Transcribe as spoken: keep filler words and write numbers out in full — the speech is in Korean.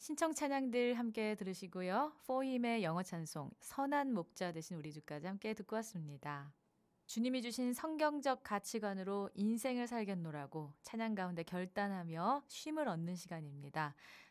신청 찬양들 함께 들으시고요. 포힘의 영어 찬송 선한 목자 되신 우리 주까지 함께 듣고 왔습니다. 주님이 주신 성경적 가치관으로 인생을 살겠노라고 찬양 가운데 결단하며 쉼을 얻는 시간입니다.